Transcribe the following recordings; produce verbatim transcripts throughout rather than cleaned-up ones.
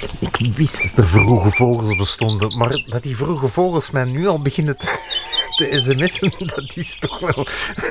Ik wist dat er vroege vogels bestonden, maar dat die vroege vogels mij nu al beginnen te, te sms'en, dat is toch wel...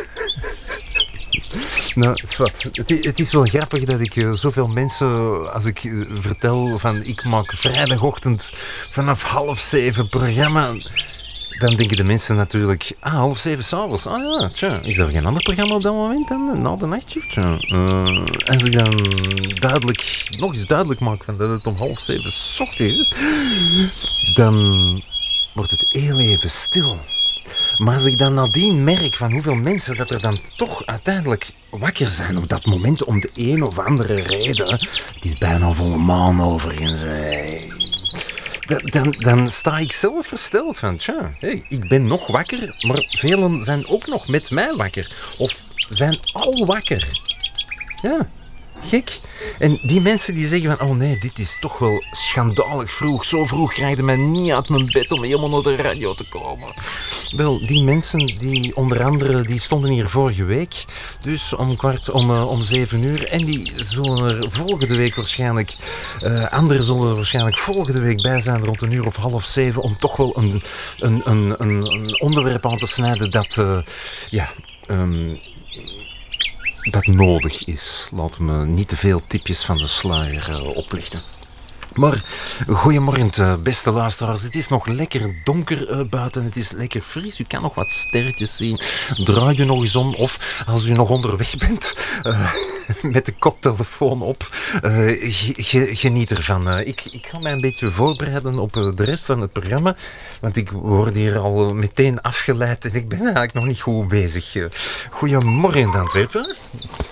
Nou, zwart. Het, het is wel grappig dat ik uh, zoveel mensen, als ik uh, vertel van ik maak vrijdagochtend vanaf half zeven programma, dan denken de mensen natuurlijk, ah, half zeven s'avonds, ah ja, tja, is er geen ander programma op dat moment dan na de nachtshift? Tja. Uh, als ik dan duidelijk, nog eens duidelijk maak van dat het om half zeven 's ochtends is, dan wordt het heel even stil. Maar als ik dan nadien merk van hoeveel mensen dat er dan toch uiteindelijk wakker zijn op dat moment om de een of andere reden. Het is bijna volle maan overigens. Dan, dan, dan sta ik zelf versteld van, tja, hey, ik ben nog wakker, maar velen zijn ook nog met mij wakker. Of zijn al wakker. Ja, gek. En die mensen die zeggen van, oh nee, dit is toch wel schandalig vroeg. Zo vroeg krijg je mij niet uit mijn bed om helemaal naar de radio te komen. Wel, die mensen, die onder andere, die stonden hier vorige week. Dus om kwart, om, uh, om zeven uur. En die zullen er volgende week waarschijnlijk, uh, anderen zullen er waarschijnlijk volgende week bij zijn rond een uur of half zeven. Om toch wel een, een, een, een, een onderwerp aan te snijden dat, uh, ja... Um, dat nodig is. Laat me niet te veel tipjes van de sluier uh, oplichten. Maar goeiemorgen, beste luisteraars. Het is nog lekker donker uh, buiten. Het is lekker fris. U kan nog wat sterretjes zien. Draai je nog eens om. Of als u nog onderweg bent, uh, met de koptelefoon op, uh, ge- geniet ervan. Uh, ik, ik ga mij een beetje voorbereiden op uh, de rest van het programma. Want ik word hier al meteen afgeleid en ik ben eigenlijk nog niet goed bezig. Uh, goeiemorgen, Antwerpen.